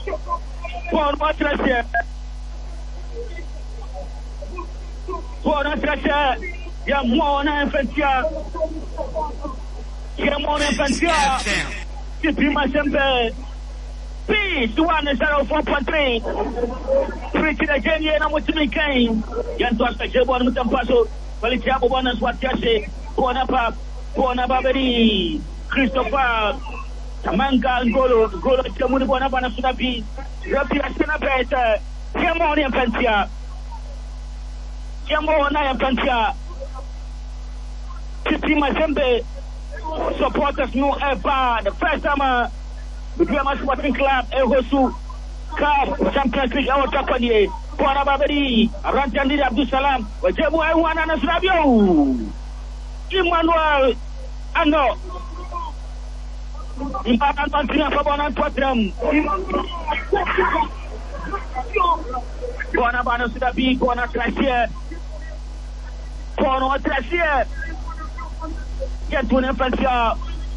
Paul Matrasia. Paul Matrasia. Yamona Infantia. Yamona Infantia. Tipima Sempe. Peace, 104.3. Preaching again, and I'm with me, Kane. Yantos, the Jabon Mutampaso, Valitiabo Bonas, what Yashe, Bonapa, Bonababeri, Christopher, Tamanga, Golo, Chamuni Bonabana Sunapi, Rapia Senapeta, Yamoni and Pantia, Yamona and Pantia, Tipima Sempe, supporters no ever, the first time. Bukama Sporting Club, Ehosu, Cup, Champions League, our company, Pona Baberi, Ranjandi Abdul Salam, Wajabu Iwana Nasrabio, Emmanuel, Ano, Impanan Pantina Fabana Quatram, Pona Bana Sudabi, Pona Tracia, Pona Tracia, Yatuna Pantia.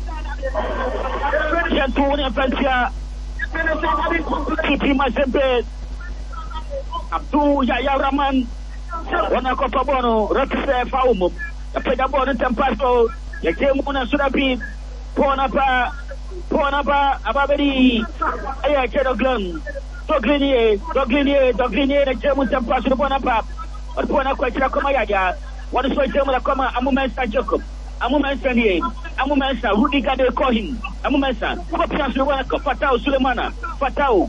Yantunia Francia, Tipima Sempe, Abdul Yaya Raman, Wanako Bono, Rapise Faumo, a Pedabon Tempasto, Yakemuna Surapi, Ponapa, Ababeri, Ayakedoglan, Doglinier, the German Tempasto Bonapa, or Ponaquacha Comayaya, what is my German Coma, Amumensa Jacob. Amumensa, Rudiga de Cohin, Amumensa, Copias Luanaka, Fatao Sulemana, Fatao,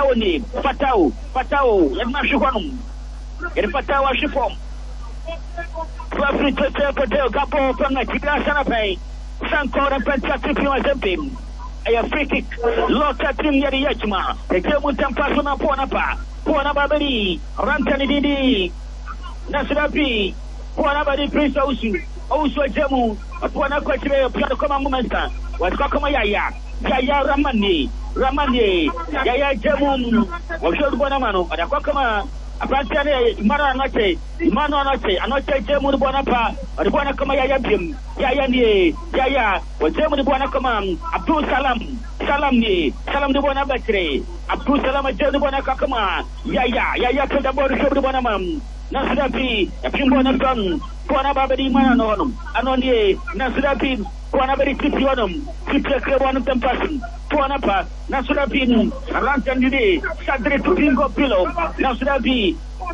and Mashuanum, and Fatao Shifom. Profit Patel, Capo, Panga, Sanape, Sankor and Pentatipima Zempim. A free kick, Lord Catherine Yachma, the German Tampasona Ponababeri, Rantani, Nasrapi, Ponabadi Prince Osu. Also, Jamu, a Pona Quatre, Planacoma Momenta, was Kakoma Yaya Ramani, Yaya Jamu, or Shod Bonamano, and a Kakoma, a Pantane, Maranache, Anoche Jamu Bonapa, or the Bonacoma Yaya Bim, Yaya, or Jamu Bonacoma, Abdul Salam the Bonabatre, Abdul Salam, Jamu Bonacoma, Yaya, to the body of the Bonamam. Nasrapi, a Pimbona Gun, Ponababadi Mananonum, Anonie, Nasrapi, Ponabadi Tipionum, Tipia Tempasum, Ponapa, Nasrapin, Rantandide, Sadre to Pingo Pillow, Nasrapi,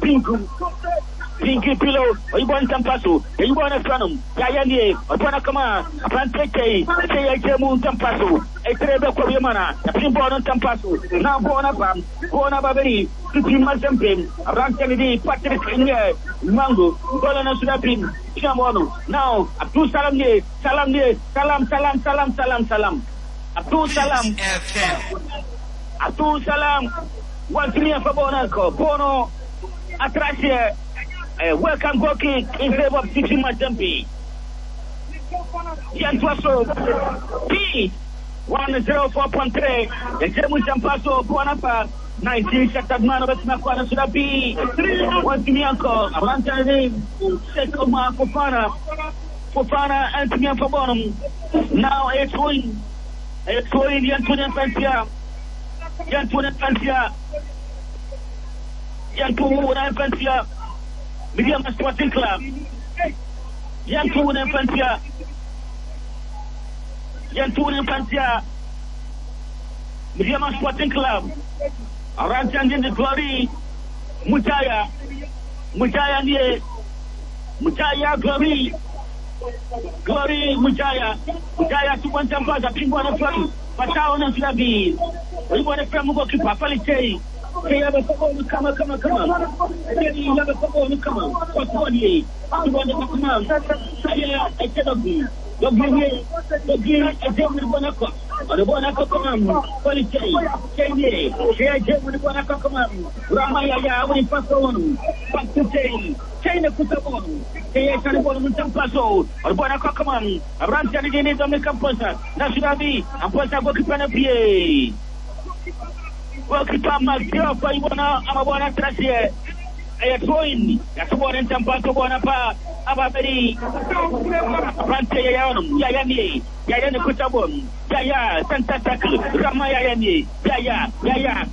Pinky Pillow, Ibon Tampasu, Ibon Franum, Yayani, Ponakama, Pantete, Sayamun Tampasu, a Trebe Koyamana, a Pimbon Tampasu, now Bonababadi. Mazempim, Rankani, Patrick, Mango, Golana Surapim, Shamono. Now, Abdul Salam, Salam. Abdul Salam, 1 million for Bonaco, Bono, Atrasia, welcome goal kick in favor of 60 Mazempi. Yantuaso, P, 104.3, the German Champaso, Bonapa. 19 Shakman of Makwana Surabi, 1 Timianko, Arantani, Sekoma, Fofana, and Timian Fabonum. Now it's going Yantuan Fantia, Medium Sporting Club, Yantuan Fantia, Medium Sporting Club. Aranchangin the Glory, Mujaya, Glory, Mujaya, to one Tampa, the Pingwana Flag, Patao and Flabi. We want a friend who keep up Palice. They have a couple to come. Then you have a couple to come. What's 48? You want to come out? I cannot be. The game, a German Bonaco, or the Bonaco Command, Police, Kanye, German Bonaco Command, Ramaya, when it passed on, back to China Kutabon, Kayakabon Tampaso, or Bonaco Command, a branch and again on the composer, Nationally, and Posa Bokipanapi. Bokipam, my girl, for you, I'm a one Tracia. I am going, that's one in Tampato Bonapa, Ababeri, Rante Yayanum, Yayani Kutabon, Yaya, Santa Taku, Ramayani, Yaya.